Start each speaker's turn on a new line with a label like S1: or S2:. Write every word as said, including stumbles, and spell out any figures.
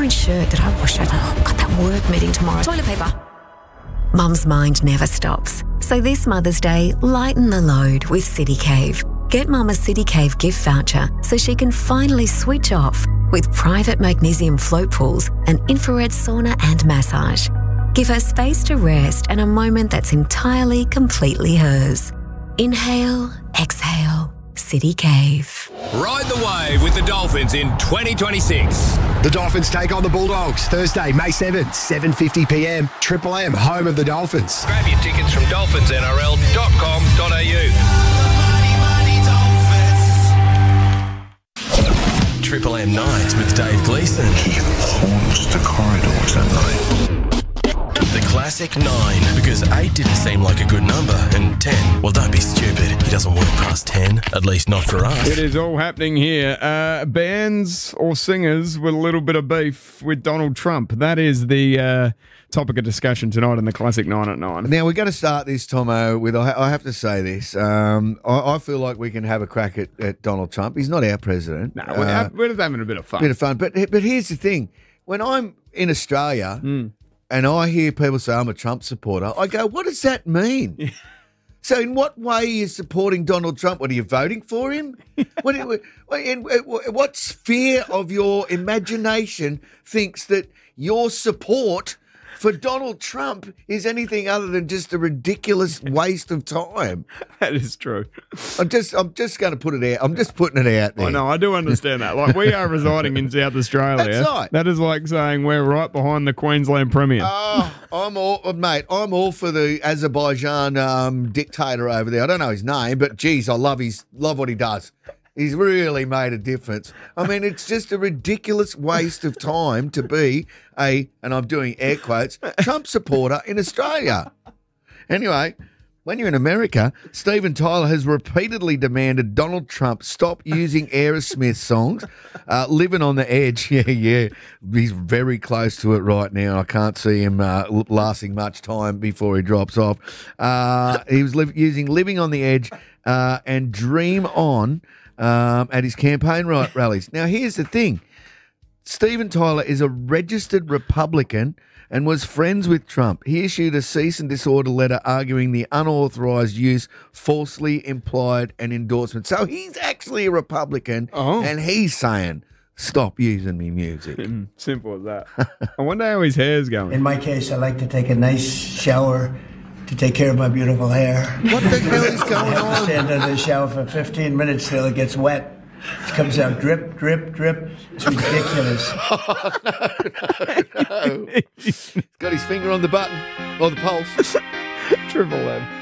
S1: orange shirt. Did I wash it? Oh, got that work meeting tomorrow. Toilet paper. Mum's mind never stops. So this Mother's Day, lighten the load with City Cave. Get Mum a City Cave gift voucher so she can finally switch off with private magnesium float pools and infrared sauna and massage. Give her space to rest and a moment that's entirely, completely hers. Inhale, exhale, City Cave.
S2: Ride the wave with the Dolphins in twenty twenty-six.
S3: The Dolphins take on the Bulldogs Thursday, May seventh, seven fifty p m. Triple M, home of the Dolphins.
S2: Grab your tickets from dolphins n r l dot com dot a u. Triple M Nights with Dave Gleeson.
S4: He haunts the corridors at night.
S2: The classic nine, because eight didn't seem like a good number, and ten, well, don't be stupid. He doesn't work past ten, at least not for us.
S5: It is all happening here. Uh, bands or singers with a little bit of beef with Donald Trump. That is the uh, topic of discussion tonight in the Classic Nine at Nine.
S6: Now, we're going to start this, Tomo, with, I, I have to say this. Um, I, I feel like we can have a crack at, at Donald Trump. He's not our president.
S5: No, we're,
S6: uh,
S5: we're just having a bit of fun.
S6: Bit of fun. But, but here's the thing. When I'm in Australia...
S5: Mm.
S6: and I hear people say, I'm a Trump supporter, I go, what does that mean? So in what way are you supporting Donald Trump? What, are you voting for him? what, in what sphere of your imagination thinks that your support for Donald Trump is anything other than just a ridiculous waste of time?
S5: That is true.
S6: I'm just I'm just going to put it out. I'm just putting it out there.
S5: I know, I do understand that. Like, we are residing in South Australia.
S6: That's right.
S5: That is like saying we're right behind the Queensland Premier.
S6: Oh, I'm all, mate, I'm all for the Azerbaijan um, dictator over there. I don't know his name, but geez, I love his love what he does. He's really made a difference. I mean, it's just a ridiculous waste of time to be a, and I'm doing air quotes, Trump supporter in Australia. Anyway, when you're in America, Steven Tyler has repeatedly demanded Donald Trump stop using Aerosmith songs. Uh, living on the edge, yeah, yeah. He's very close to it right now. I can't see him uh, lasting much time before he drops off. Uh, he was li- using Living on the Edge uh, and Dream On um, at his campaign rallies. Now, here's the thing. Steven Tyler is a registered Republican and was friends with Trump. He issued a cease and disorder letter arguing the unauthorised use, falsely implied, and endorsement. So he's actually a Republican,
S5: oh.
S6: and he's saying, stop using me music.
S5: Simple as that. I wonder how his hair's going.
S7: In my case, I like to take a nice shower to take care of my beautiful hair.
S6: What the hell is going on?
S7: Stand under the shower for fifteen minutes till it gets wet. It comes out drip, drip, drip. It's ridiculous.
S6: Oh, no, no, no. He's got his finger on the button, or the pulse.
S5: Triple M.